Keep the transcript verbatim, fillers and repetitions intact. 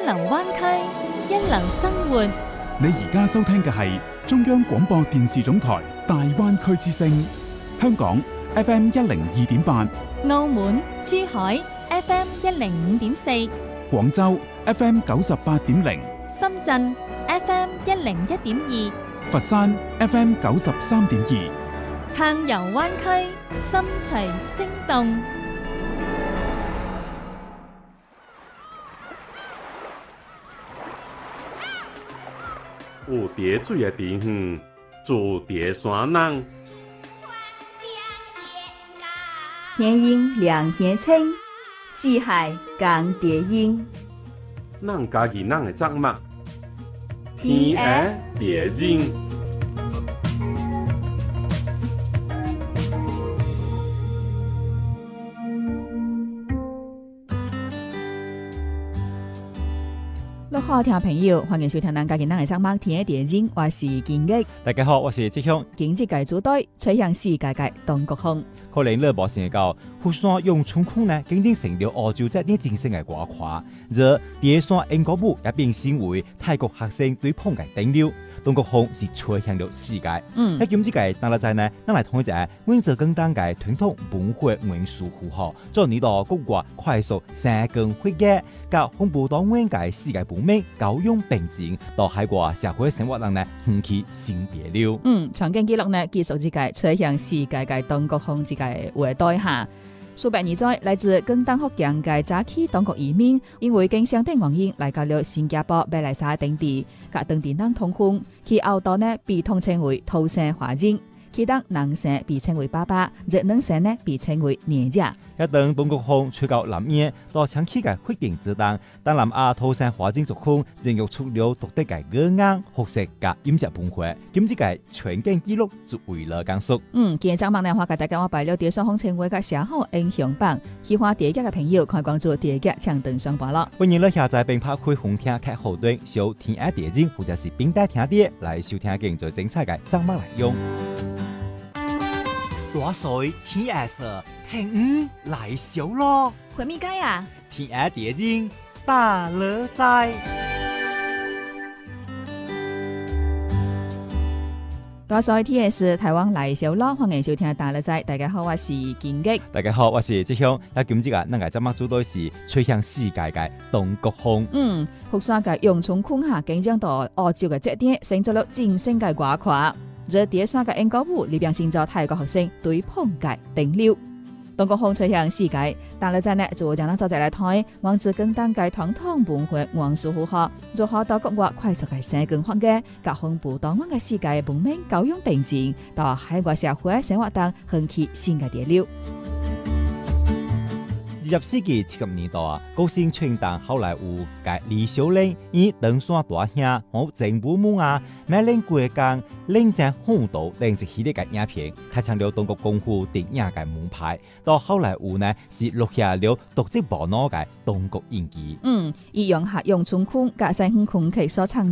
流灣區，一流生活。 你而家收聽嘅係中央廣播電視總台大灣區之聲，香港 F M 一零二點八， 澳門、珠海 F M 一零五點四， 廣州 F M 九十八點零， 深圳 F M 一零一點二， 佛山 F M 九十三點二。 撐遊灣區，心隨聲動。 有蝶水的地方，住蝶山人。 天阴凉天清，四海共蝶音。 咱家己咱的作物，天涯蝶音。 各位好，聽眾朋友，歡迎收聽咱家己咱的節目《天涯蝶音》，我是金玉。 大家好，我是志雄。 經濟界主隊吹向世界嘅東國風。 可能你無想到，富山用春空呢，竟然成了澳洲一年精神嘅掛誇。而第山英國舞也變成為泰國學生對碰嘅頂流。東國風是吹向了世界。嗯，喺今次嘅當日仔呢，咱來同一隻溫州更當嘅傳統文化元素符號，做呢度國外快速生根發芽，甲豐富多元嘅世界文明交融並進，到海外社會生活人呢，掀起新別流。 嗯，長經記錄呢，繼續之界吹向世界嘅東國風之界活動下。數百年在來自更當福建嘅早期當國移民，因為經商等原因來到了新加坡、馬來西亞等地，甲當地人通婚，其後代呢被統稱為土生華人，其當男生被稱為爸爸，而女生呢被稱為娘家。一當東國風吹到南面，到長期嘅環境之當，當南亞土生華人族群孕育出了獨特嘅語言、學識甲飲食文化，今次嘅全景記錄就為了講述。嗯，今日早晚呢，我給大家我擺了啲雙方稱為嘅社好英雄榜，喜歡第一嘅朋友可以關注第一嘅搶登上榜咯。歡迎你下載並拍開紅聽劇後段，收天涯蝶音或者是冰帶聽啲來收聽更最精彩嘅節目內容。 大水天涯色，聽五來小咯。 回咪街啊？ 天涯蝶音大樂在。 大水天涯是台灣來小咯，歡迎收聽大樂在。大家好，我是金吉。 大家好，我是志雄。那今日啊，咱個節目主題是吹向世界嘅東國風。嗯，福山嘅陽春空下競爭到澳洲嘅節點，成咗了精神嘅掛誇。而第三個英國舞裏邊成咗泰國學生對碰界頂流，東國風吹向世界。但係真呢，就將咱所在來睇，王子更當界傳統文化元素符號，做好到國外快速嘅生根發芽，甲豐富多元嘅世界文明交融並進，到海外社會生活當掀起新嘅潮流。二十世紀七十年代啊，高盛傳動後來有嘅李小玲以登山大兄和鄭武母啊，買領國江領戰紅島等一系列嘅影片，開創了中國功夫電影嘅門派。到後來有呢是落下了獨自無腦嘅東國印記。嗯，以用下用春空加西空空氣所唱。